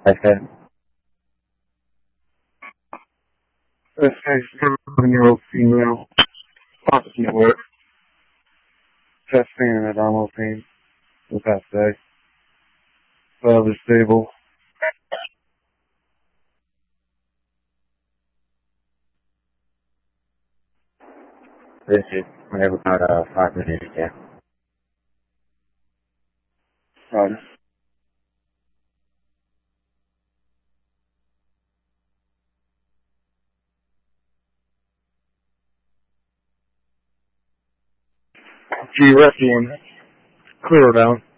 I said, A 7-year-old female. Possibly work. Chest pain and abdominal pain the past day. Is stable. this is whenever about 5 minutes, yeah. Roger. G, rescue one. Clear her down.